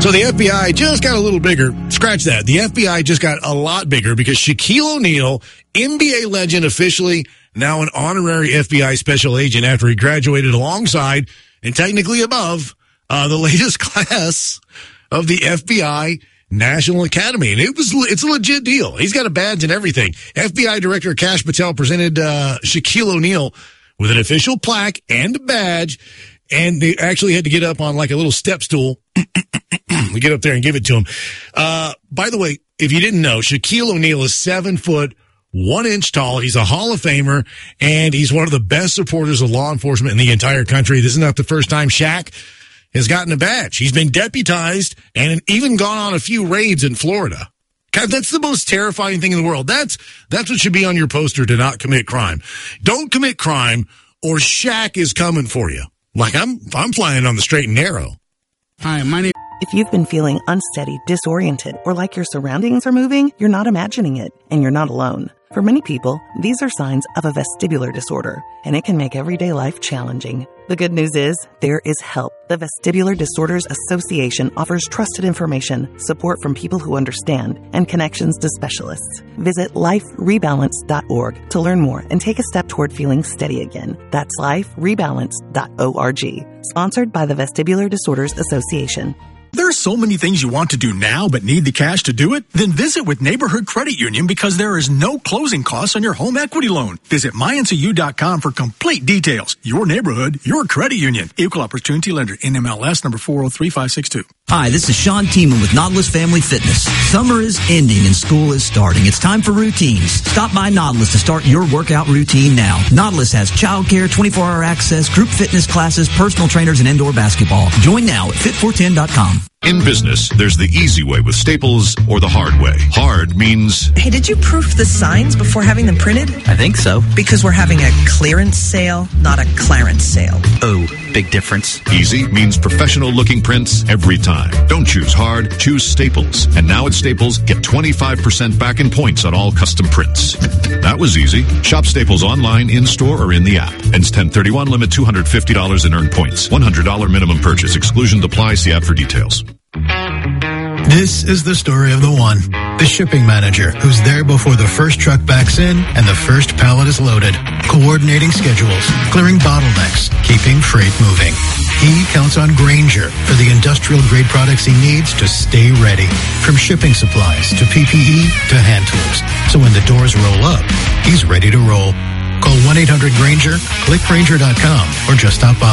So the FBI just got a little bigger. Scratch that. The FBI just got a lot bigger because Shaquille O'Neal, NBA legend, officially now an honorary FBI special agent after he graduated alongside and technically above the latest class of the FBI National Academy. And it's a legit deal. He's got a badge and everything. FBI Director Kash Patel presented Shaquille O'Neal with an official plaque and a badge. And they actually had to get up on like a little step stool. We get up there and give it to him. By the way, if you didn't know, Shaquille O'Neal is 7 foot, 1 inch tall. He's a Hall of Famer, and he's one of the best supporters of law enforcement in the entire country. This is not the first time Shaq has gotten a badge. He's been deputized and even gone on a few raids in Florida. God, that's the most terrifying thing in the world. That's what should be on your poster to not commit crime. Don't commit crime or Shaq is coming for you. Like I'm flying on the straight and narrow. Hi, my name. If you've been feeling unsteady, disoriented, or like your surroundings are moving, you're not imagining it, and you're not alone. For many people, these are signs of a vestibular disorder, and it can make everyday life challenging. The good news is, there is help. The Vestibular Disorders Association offers trusted information, support from people who understand, and connections to specialists. Visit liferebalance.org to learn more and take a step toward feeling steady again. That's liferebalance.org. Sponsored by the Vestibular Disorders Association. There are so many things you want to do now but need the cash to do it? Then visit with Neighborhood Credit Union because there is no closing costs on your home equity loan. Visit myNCU.com for complete details. Your neighborhood, your credit union. Equal Opportunity Lender. NMLS number 403562. Hi, this is Sean Tiemann with Nautilus Family Fitness. Summer is ending and school is starting. It's time for routines. Stop by Nautilus to start your workout routine now. Nautilus has childcare, 24-hour access, group fitness classes, personal trainers, and indoor basketball. Join now at fit410.com. In business, there's the easy way with Staples or the hard way. Hard means... Hey, did you proof the signs before having them printed? I think so. Because we're having a clearance sale, not a clarence sale. Oh, big difference. Easy means professional-looking prints every time. Don't choose hard, choose Staples. And now at Staples, get 25% back in points on all custom prints. That was easy. Shop Staples online, in-store, or in the app. Ends 10/31, limit $250 in earned points. $100 minimum purchase. Exclusion applies. See app for details. This is the story of the one, the shipping manager, who's there before the first truck backs in and the first pallet is loaded, coordinating schedules, clearing bottlenecks, keeping freight moving. He counts on Grainger for the industrial-grade products he needs to stay ready, from shipping supplies to PPE to hand tools. So when the doors roll up, he's ready to roll. Call 1-800-GRAINGER, click Grainger.com, or just stop by.